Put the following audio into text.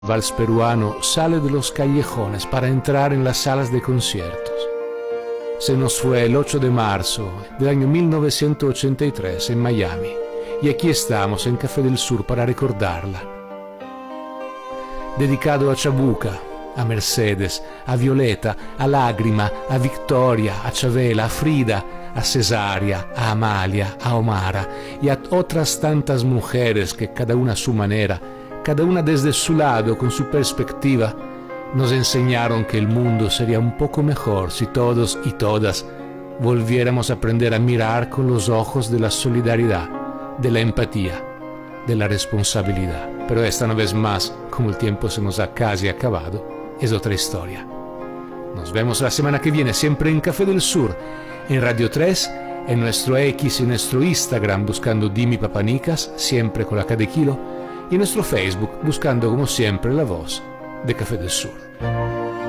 vals peruano sale de los callejones para entrar en las salas de conciertos. Se nos fue el 8 de marzo del año 1983 en Miami y aquí estamos en Café del Sur para recordarla. Dedicado a Chabuca, a Mercedes, a Violeta, a Lágrima, a Victoria, a Chavela, a Frida, a Cesaria, a Amalia, a Omara y a otras tantas mujeres que cada una a su manera, cada una desde su lado con su perspectiva, nos enseñaron que el mundo sería un poco mejor si todos y todas volviéramos a aprender a mirar con los ojos de la solidaridad, de la empatía, de la responsabilidad. Pero esta una vez más, como el tiempo se nos ha casi acabado, es otra historia. Nos vemos la semana que viene, siempre en Café del Sur, en Radio 3, en nuestro X y en nuestro Instagram buscando Dimi Papanicas, siempre con la K de kilo, y en nuestro Facebook buscando como siempre la voz de Café del Sur.